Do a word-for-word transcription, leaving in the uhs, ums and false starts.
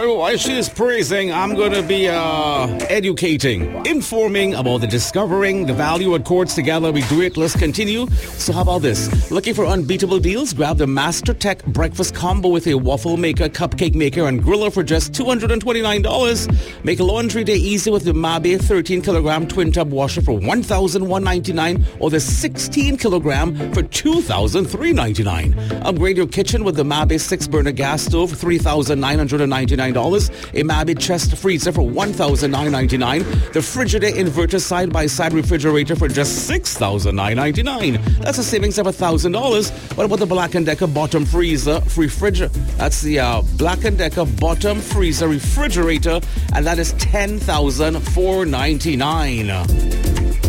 while, while she's praising, I'm going to be uh, educating, informing about the discovering the value at Courts Together. We do it. Let's continue. So how about this? Looking for unbeatable deals? Grab the Master Tech Breakfast Combo with a waffle maker, cupcake maker, and griller for just two hundred twenty-nine dollars. Make a laundry day easy with the Mabe thirteen kilogram twin tub washer for one thousand one hundred ninety-nine dollars or the sixteen kilogram for two thousand three hundred ninety-nine dollars. Upgrade your kitchen with the Mabe six burner gas stove for three thousand nine hundred ninety-nine dollars. A Mabe chest freezer for one thousand nine hundred ninety-nine dollars. The Frigidaire inverter side-by-side refrigerator for just six thousand nine hundred ninety-nine dollars. That's a savings of one thousand dollars. What about the Black and Decker bottom freezer refrigerator? That's the uh, Black and Decker bottom freezer refrigerator, and that is ten thousand four hundred ninety-nine dollars.